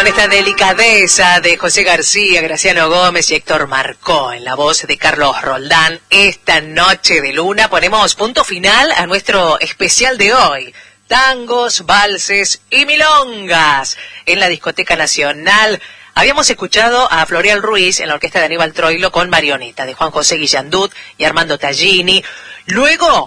Con esta delicadeza de José García, Graciano Gómez y Héctor Marcó, en la voz de Carlos Roldán, esta noche de luna ponemos punto final a nuestro especial de hoy. Tangos, valses y milongas en la Discoteca Nacional. Habíamos escuchado a Florial Ruiz en la orquesta de Aníbal Troilo con Marioneta, de Juan José Guillandut y Armando Tallini. Luego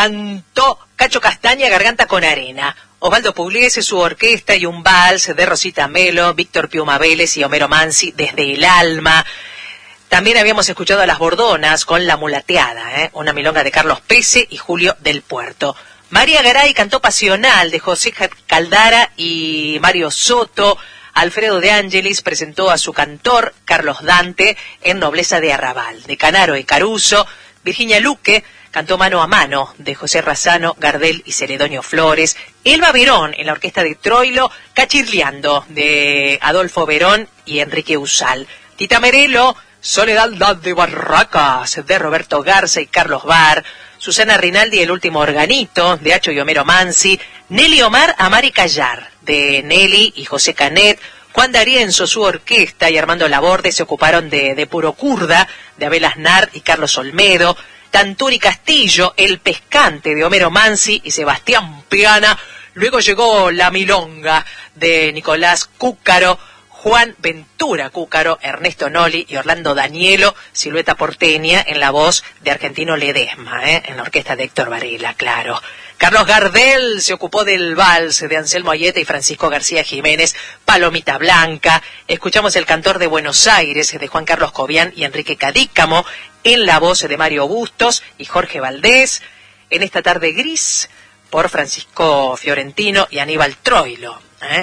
cantó Cacho Castaña, Garganta con Arena. Osvaldo Pugliese, su orquesta y un vals de Rosita Melo, Víctor Piuma Vélez y Homero Mansi, Desde el Alma. También habíamos escuchado a Las Bordonas con La Mulateada, una milonga de Carlos Pese y Julio del Puerto. María Garay cantó Pasional de José Caldara y Mario Soto. Alfredo de Ángelis presentó a su cantor, Carlos Dante, en Nobleza de Arrabal. De Canaro y Caruso, Virginia Luque cantó Mano a Mano de José Razzano, Gardel y Celedonio Flores. Elba Verón en la orquesta de Troilo, Cachirleando de Adolfo Verón y Enrique Usal. Tita Merelo, Soledad de Barracas de Roberto Garza y Carlos Bar. Susana Rinaldi, El Último Organito de Acho y Homero Mansi. Nelly Omar, Amar y Callar de Nelly y José Canet. Juan D'Arienzo, su orquesta y Armando Laborde se ocuparon de Puro Curda de Abel Aznar y Carlos Olmedo. Tanturi Castillo, El Pescante de Homero Mansi y Sebastián Piana. Luego llegó La Milonga de Nicolás Cúcaro, Juan Ventura Cúcaro, Ernesto Noli y Orlando Danielo, Silueta Porteña en la voz de Argentino Ledesma, en la orquesta de Héctor Varela, claro. Carlos Gardel se ocupó del vals de Anselmo Ayeta y Francisco García Jiménez, Palomita Blanca. Escuchamos El Cantor de Buenos Aires de Juan Carlos Cobian y Enrique Cadícamo, en la voz de Mario Bustos y Jorge Valdés. En esta tarde gris, por Francisco Fiorentino y Aníbal Troilo.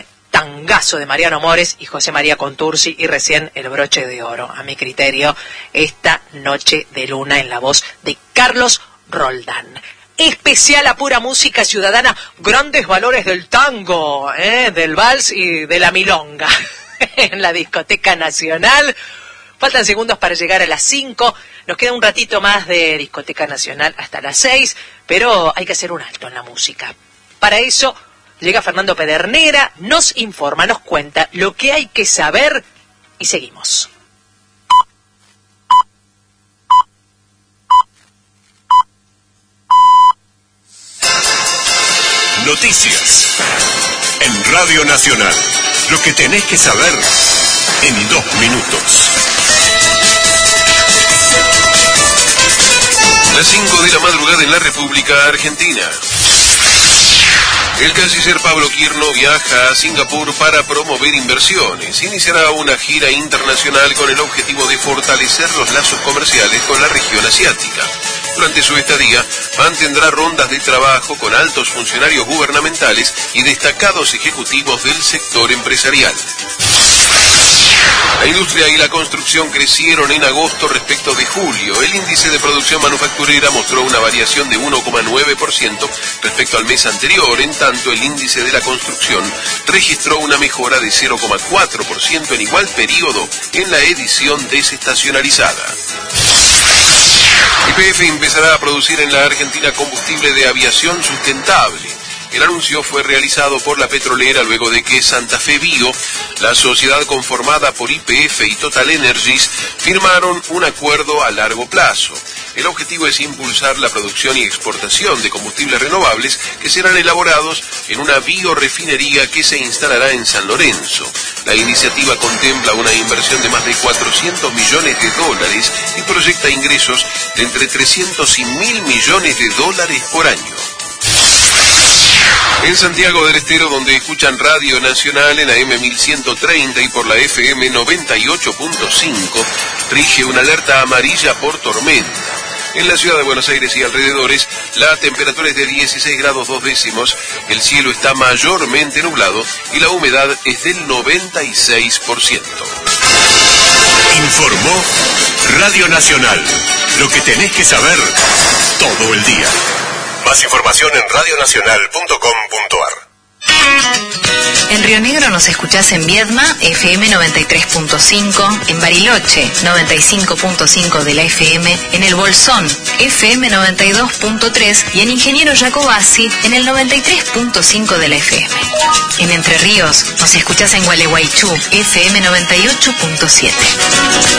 Tangazo de Mariano Mores y José María Contursi y recién El Broche de Oro, a mi criterio, esta noche de luna en la voz de Carlos Roldán. Especial a pura música ciudadana, grandes valores del tango, del vals y de la milonga en la Discoteca Nacional. Faltan segundos para llegar a las 5, nos queda un ratito más de Discoteca Nacional hasta las 6, pero hay que hacer un alto en la música. Para eso llega Fernando Pedernera, nos informa, nos cuenta lo que hay que saber y seguimos. Noticias en Radio Nacional. Lo que tenés que saber en 2 minutos. Las 5 de la madrugada en la República Argentina. El canciller Pablo Quirno viaja a Singapur para promover inversiones. Iniciará una gira internacional con el objetivo de fortalecer los lazos comerciales con la región asiática. Durante su estadía, mantendrá rondas de trabajo con altos funcionarios gubernamentales y destacados ejecutivos del sector empresarial. La industria y la construcción crecieron en agosto respecto de julio. El índice de producción manufacturera mostró una variación de 1,9% respecto al mes anterior, en tanto el índice de la construcción registró una mejora de 0,4% en igual periodo en la edición desestacionalizada. YPF empezará a producir en la Argentina combustible de aviación sustentable. El anuncio fue realizado por la petrolera luego de que Santa Fe Bio, la sociedad conformada por YPF y Total Energies, firmaron un acuerdo a largo plazo. El objetivo es impulsar la producción y exportación de combustibles renovables que serán elaborados en una biorefinería que se instalará en San Lorenzo. La iniciativa contempla una inversión de más de $400 millones y proyecta ingresos de entre 300 y 1.000 millones de dólares por año. En Santiago del Estero, donde escuchan Radio Nacional en AM 1130 y por la FM 98.5, rige una alerta amarilla por tormenta. En la ciudad de Buenos Aires y alrededores, la temperatura es de 16 grados 2 décimos, el cielo está mayormente nublado y la humedad es del 96%. Informó Radio Nacional. Lo que tenés que saber todo el día. Más información en radionacional.com.ar. En Río Negro nos escuchás en Viedma, FM 93.5, en Bariloche, 95.5 de la FM, en El Bolsón, FM 92.3 y en Ingeniero Jacobasi, en el 93.5 de la FM. En Entre Ríos nos escuchás en Gualeguaychú, FM 98.7.